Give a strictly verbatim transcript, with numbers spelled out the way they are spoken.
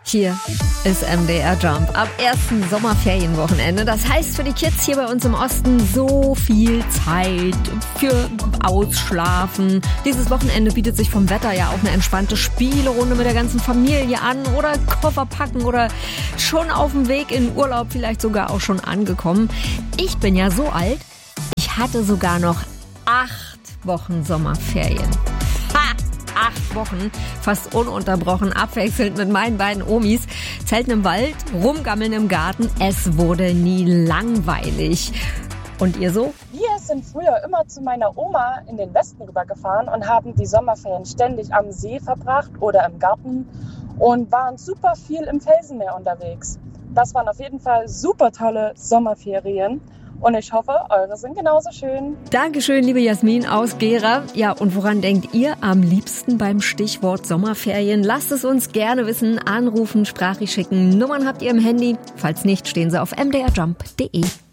Hier ist M D R Jump am ersten Sommerferienwochenende. Das heißt für die Kids hier bei uns im Osten so viel Zeit für Ausschlafen. Dieses Wochenende bietet sich vom Wetter ja auch eine entspannte Spielerunde mit der ganzen Familie an oder Koffer packen oder schon auf dem Weg in Urlaub, vielleicht sogar auch schon angekommen. Ich bin ja so alt, ich hatte sogar noch acht Wochen Sommerferien. Ha! Acht Wochen, fast ununterbrochen, abwechselnd mit meinen beiden Omis. Zelten im Wald, rumgammeln im Garten. Es wurde nie langweilig. Und ihr so? Wir sind früher immer zu meiner Oma in den Westen rübergefahren und haben die Sommerferien ständig am See verbracht oder im Garten und waren super viel im Felsenmeer unterwegs. Das waren auf jeden Fall super tolle Sommerferien. Und ich hoffe, eure sind genauso schön. Dankeschön, liebe Jasmin aus Gera. Ja, und woran denkt ihr am liebsten beim Stichwort Sommerferien? Lasst es uns gerne wissen. Anrufen, Sprachricht schicken. Nummern habt ihr im Handy. Falls nicht, stehen sie auf m d r jump punkt d e.